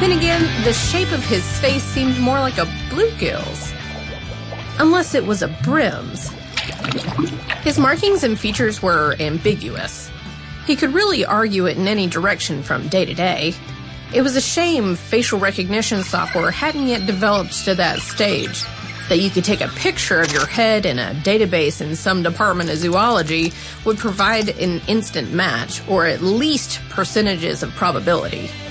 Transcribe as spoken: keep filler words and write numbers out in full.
Then again, the shape of his face seemed more like a bluegill's. Unless it was a brim's. His markings and features were ambiguous. He could really argue it in any direction from day to day. It was a shame facial recognition software hadn't yet developed to that stage, that you could take a picture of your head in a database in some department of zoology would provide an instant match, or at least percentages of probability.